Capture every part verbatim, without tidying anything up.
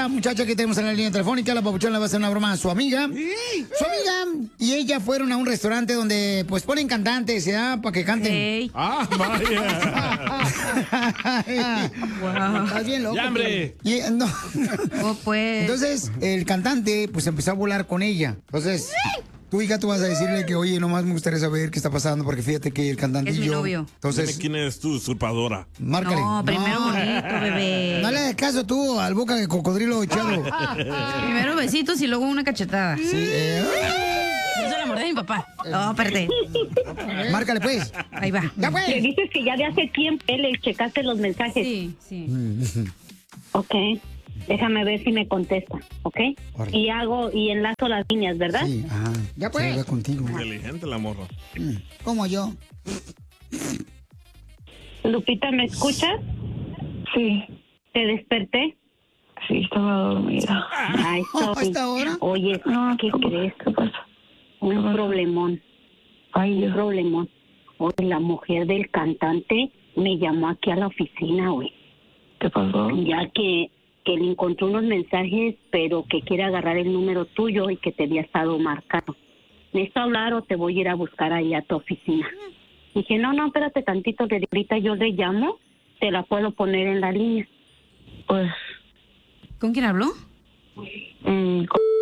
esta muchacha que tenemos en la línea telefónica, la papuchona le va a hacer una broma a su amiga. Su amiga y ella fueron a un restaurante donde pues ponen cantantes, ¿ya? Para que canten. Hey. Ah, vaya. Wow. Estás bien loco. Ya, hombre. Y, no. Oh, pues. Entonces, el cantante pues empezó a volar con ella. Entonces, tú, hija, tú vas a decirle que, oye, nomás me gustaría saber qué está pasando, porque fíjate que el cantante Es y mi yo... novio. Entonces, Dime quién eres tú, usurpadora. márcale. No, primero bonito, bebé. No le hagas caso tú al boca de cocodrilo echado. Primero besitos y luego una cachetada. Sí, eh. Yo se la mordí a mi papá. No, espérate. Márcale, pues. Ahí va. Ya, pues. Le dices que ya de hace tiempo le checaste los mensajes. Sí, sí. Ok. Déjame ver si me contesta, ¿ok? Órale. Y hago, y enlazo las líneas, ¿verdad? Sí, ajá. Ya, pues. Se va contigo. Inteligente la morra. Como yo. Lupita, ¿me escuchas? Sí, ¿Te desperté? sí, estaba dormida. Ay, ¿A esta hora? Oye, No, ¿qué crees? ¿Qué pasa? Un problemón. Ay, Un Dios. problemón. Oye, la mujer del cantante me llamó aquí a la oficina, güey. ¿Qué pasó? Ya que, que le encontró unos mensajes, pero que quiere agarrar el número tuyo y que te había estado marcado. ¿Necesito hablar o te voy a ir a buscar ahí a tu oficina? Dije, no, no, espérate tantito, que ahorita yo le llamo, te la puedo poner en la línea. Pues, ¿Con quién habló? mm,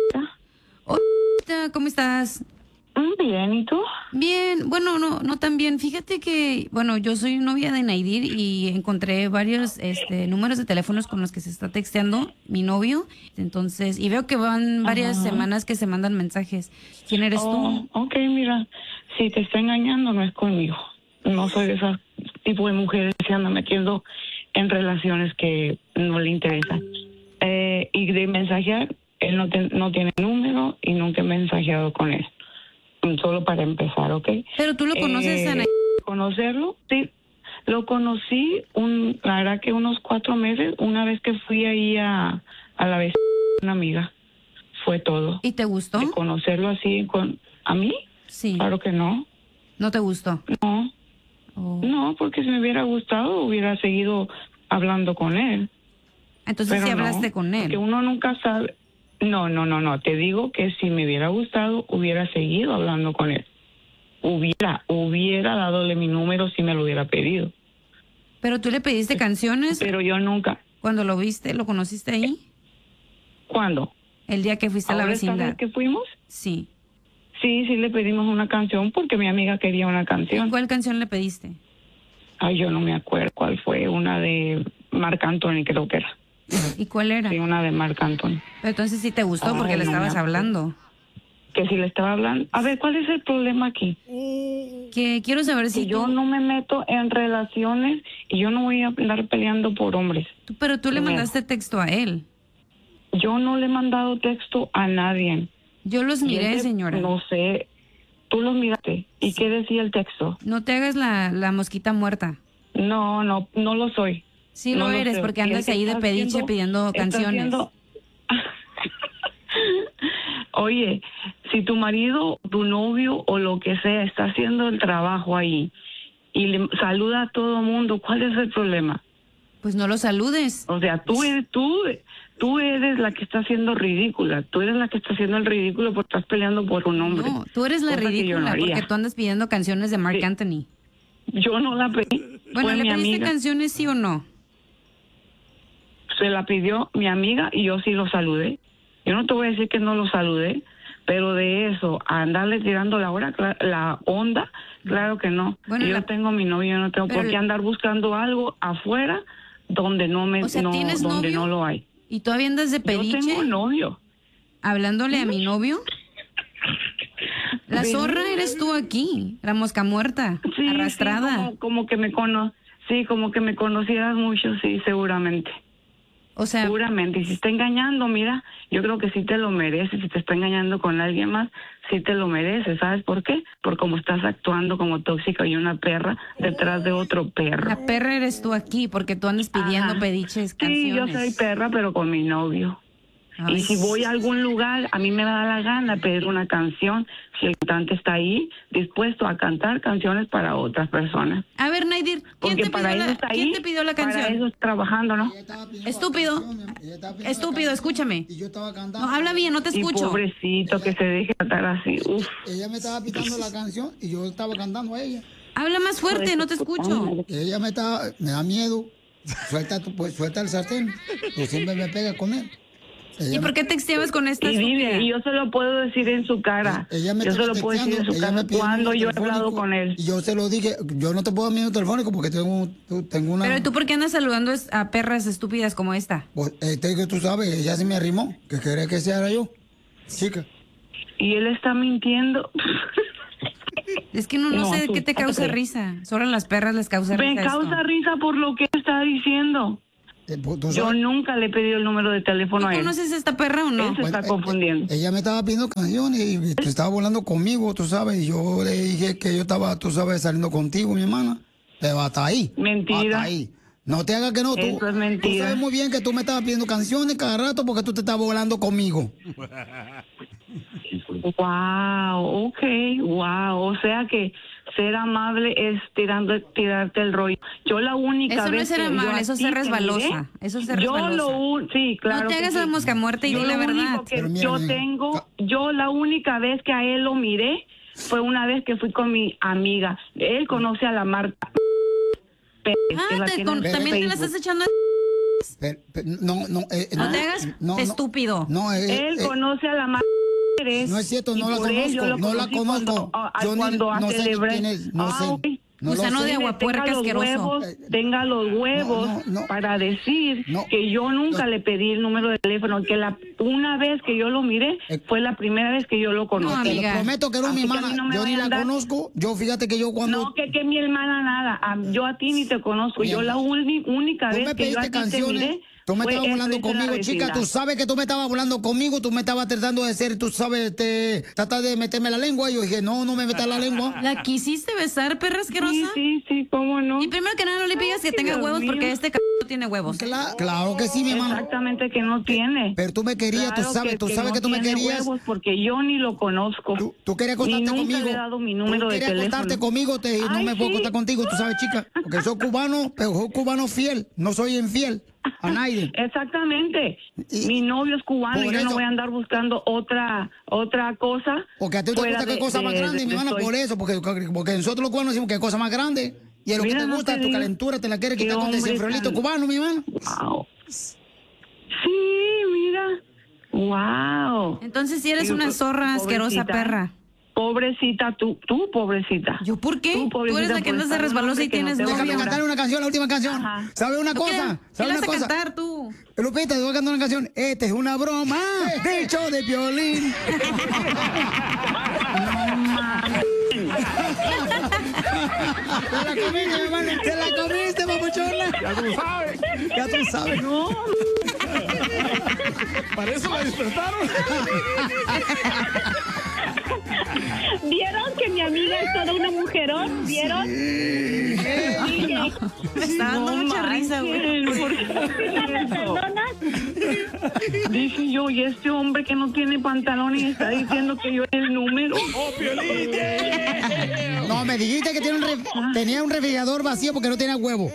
Hola, ¿cómo estás? mm, bien, ¿y tú? Bien, bueno, no, no tan bien. Fíjate que, bueno, yo soy novia de Naidir y encontré varios este, números de teléfonos con los que se está texteando mi novio. Entonces, y veo que van varias Ajá. semanas que se mandan mensajes. ¿Quién eres Oh, tú? ok, mira, si te está engañando no es conmigo. No soy de ese tipo de mujeres que se andan metiendo en relaciones que no le interesan. Eh, y de mensajear, él no, te- no tiene número y nunca he mensajeado con él. Solo para empezar, ¿ok? Pero tú lo conoces Eh, a Naidir. Conocerlo, sí. Lo conocí, un, la verdad que unos cuatro meses, una vez que fui ahí a, a la vez una amiga. Fue todo. ¿Y te gustó? De conocerlo así, con ¿a mí? Sí. Claro que no. ¿No te gustó? No, Oh. no, porque si me hubiera gustado, hubiera seguido hablando con él. Entonces Pero sí hablaste no, con porque él. uno nunca sabe. No, no, no, no. Te digo que si me hubiera gustado, hubiera seguido hablando con él. Hubiera, hubiera dadole mi número si me lo hubiera pedido. Pero tú le pediste canciones Pero yo nunca. cuando lo viste, lo conociste ahí, ¿Cuándo? el día que fuiste a la ¿Ahora esta vecindad. vez que fuimos? Sí. Sí, sí le pedimos una canción porque mi amiga quería una canción. ¿Cuál canción le pediste? Ay, yo no me acuerdo cuál fue. Una de Marc Anthony, creo que era. ¿Y cuál era? Sí, una de Marc Anthony. Pero entonces sí te gustó Ay, porque le no me estabas acuerdo. hablando. Que si le estaba hablando. A ver, ¿cuál es el problema aquí? Que quiero saber si Que yo tú, no me meto en relaciones y yo no voy a andar peleando por hombres. tú- pero tú le Primero. mandaste texto a él. Yo no le he mandado texto a nadie. Yo los Y miré, ese, señora. No, No sé. Tú los miraste. ¿Y qué decía el texto? te hagas la, la mosquita muerta. No, no, no lo soy. Sí No lo lo eres sé. porque Y el andas que ahí de está pediche haciendo- pidiendo está canciones. haciendo- Oye, si tu marido, tu novio o lo que sea está haciendo el trabajo ahí y le saluda a todo mundo, ¿cuál es el problema? Pues no lo saludes. O sea, tú eres, tú, tú eres la que está haciendo ridícula. Tú eres la que está haciendo el ridículo porque estás peleando por un hombre. No, tú eres la Cosa que yo ridícula no haría. porque tú andas pidiendo canciones de Marc Sí. Anthony. Yo no la pedí. Bueno, Fue ¿le mi pediste amiga. canciones sí o no? Se la pidió mi amiga y yo sí lo saludé. Yo no te voy a decir que no lo saludé, pero de eso, a andarle tirando la hora, cla- la onda, claro que no. Bueno, yo la- tengo mi novio, yo no tengo pero por qué el- andar buscando algo afuera donde no me O sea, no, ¿tienes donde novio? no lo hay. ¿Y todavía andas de Yo pediche tengo novio. hablándole a mi novio? La Ven. zorra eres tú aquí, la mosca muerta, Sí, arrastrada. sí, como, como que me cono sí, como que me conocieras mucho, sí, seguramente. O sea, Seguramente, y si está engañando, mira, yo creo que sí te lo mereces, si te está engañando con alguien más, sí te lo mereces, ¿sabes por qué? Por cómo estás actuando como tóxica y una perra detrás de otro perro. la perra eres tú aquí porque tú andas pidiendo Ajá. pediches Sí, canciones. yo soy perra, pero con mi novio. Ay. Y si voy a algún lugar, a mí me da la gana pedir una canción, si el cantante está ahí, dispuesto a cantar canciones para otras personas. A ver, Naidir, ¿quién, Porque te para pidió, eso la, está ¿quién ahí, te pidió la para canción? eso es trabajando, ¿no? Estúpido. Estúpido, escúchame. Y yo estaba cantando. No, habla bien, no te Y escucho. pobrecito que se deje cantar así. Uf. Ella me estaba pitando la canción y yo estaba cantando a ella. Habla más fuerte, no te escucho. Ella me estaba, me da miedo. Suelta, tu, pues, suelta el sartén. Yo siempre me pega con él. Ella ¿Y por me- qué texteabas con esta Y estúpida? vive, y yo se lo puedo decir en su cara. Ella me Yo se estaba lo puedo decir en texteando, su ella cara me pidió el cuando número yo he hablado telefónico, con él. Y yo se lo dije, yo no te puedo dar mi número telefónico porque tengo, tengo una... Pero ¿tú por qué andas saludando es- a perras estúpidas como esta? Pues, este que tú sabes, ella se me arrimó, que quería que sea yo, chica. Y él está mintiendo. Es que no, no, No, sé tú- qué te causa ok. risa. Solo a las perras les causa Me risa causa esto. risa por lo que está diciendo. Eh, pues, tú Yo sabes- nunca le he pedido el número de teléfono ¿Tú a él. conoces a esta perra o no? Él se está eh, confundiendo. eh, ella me estaba pidiendo canciones y te estaba volando conmigo, tú sabes. Y yo le dije que yo estaba, tú sabes, saliendo contigo, mi hermana. Pero hasta ahí. Mentira. Hasta ahí. No te hagas que no. Tú, Eso es mentira. Tú sabes muy bien que tú me estabas pidiendo canciones cada rato porque tú te estabas volando conmigo. Wow, okay, wow. O sea que ser amable es tirando, tirarte el rollo. Yo la única Eso no vez es ser que yo amable, a eso es ti ser te resbalosa. miré, Eso es ser yo resbalosa. lo un- sí, claro. No te que hagas sí. la mosca muerta y Yo di la lo verdad. único que Pero mira, yo mira, tengo, ca- yo la única vez que a él lo miré fue una vez que fui con mi amiga. Él conoce a la Marta. Pérez, que Ah, la te tiene con- en también te la Facebook. estás echando. Pero- pero no, no, eh, No te hagas no, no, estúpido. No, eh, Él eh, conoce a la Marta Pérez. no es cierto, y no la por él yo conozco, lo no la conocí conozco. Cuando, a- a- Yo ni- cuando a no sé ni celebrar- quién es, no Ah, sé. ok. No lo Gusano sé. de agua Tenga puerca los asqueroso. huevos, tenga los huevos No, no, no. para decir No. que yo nunca No. le pedí el número de teléfono, que la una vez que yo lo miré Eh. fue la primera vez que yo lo conocí. No, Te amiga. lo prometo que no, Así mi que a mí hermana. no me Yo ni vayan la a dar- conozco. Yo fíjate que yo cuando. No, que, que mi hermana nada, a- yo a ti ni te conozco. Bien. Yo la uni- única Tú vez me que yo a pediste ti te canciones. miré Tú me fue estabas en volando frente de la conmigo, chica. vecindad. Tú sabes que tú me estabas volando conmigo. Tú me estabas tratando de ser, tú sabes, te tratar de meterme la lengua. Y yo dije, no, no me metas la lengua. ¿La quisiste besar, perra asquerosa? Sí, sí, sí, cómo no. Y primero que nada no le pidas que Ay, tenga Dios huevos mío. porque este c no tiene huevos. Cla- claro que sí, mi hermano. Exactamente que no tiene. Pero tú me querías, Claro tú sabes, tú sabes no que tú me tiene querías. huevos porque yo ni lo conozco. Tú, tú querías Ni acostarte nunca conmigo. le he dado mi número tú de querías teléfono. acostarte conmigo te, y no Ay, me puedo sí. acostar contigo, tú sabes, chica. Porque soy cubano, pero soy cubano fiel. No soy infiel a nadie. Exactamente. Y- Mi novio es cubano y por yo eso- no voy a andar buscando otra otra cosa. Porque a ti te fuera gusta de- qué cosa más de- grande, de- mi de hermana, soy- por eso. Porque, porque nosotros los cubanos decimos que cosa más grande. Y es lo Mira, que te no gusta, te tu digo. calentura, te la quieres Qué quitar con hombre desinfrolito tan- cubano, mi hermano. Wow. Sí, mira. Wow. Entonces si eres Sí, una zorra asquerosa pobrecita. perra. Pobrecita, tú, tú pobrecita. ¿Yo por qué? Tú, Tú pobrecita, eres la que por andas de estar un resbalosa hombre y que no tienes te novio. Déjame valora. cantar una canción, la última canción. Ajá. ¿Sabes una ¿Qué? cosa? ¿Qué ¿Sabes vas una a cosa? cantar tú? Lupita, te voy a cantar una canción. Esta es una broma del show de Piolín. Te la comiste, mi hermano. Te la comiste, papuchona. Ya tú sabes. Ya tú sabes. No, Para eso la despertaron. ¿Vieron que mi amiga es toda una mujerón? ¿Vieron? Dije, Me está dando no mucha risa, güey. manches, ¿por qué ¿me haces eso? perdonas? Dije yo, y este hombre que no tiene pantalón y está diciendo que yo el número. ¡Oh, Piolín! No, me dijiste que tiene un ref- tenía un refrigerador vacío porque no tenía huevo.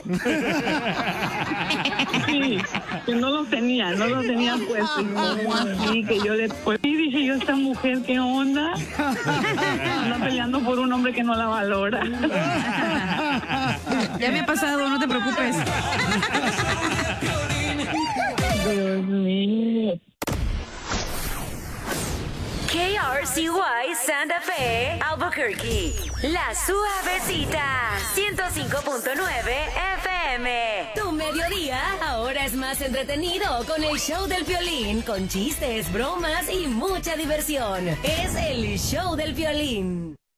Sí, que no lo tenía, no lo tenía puesto. Y que yo le pues, y dije yo, esta mujer, ¿qué onda? Anda peleando por un hombre que no la valora. Ya me ha pasado, no te preocupes. Dios mío. K R C Y Santa Fe, Albuquerque. La Suavecita, ciento cinco punto nueve F M. Tu mediodía ahora es más entretenido con el show del Piolín, con chistes, bromas y mucha diversión. Es el show del Piolín.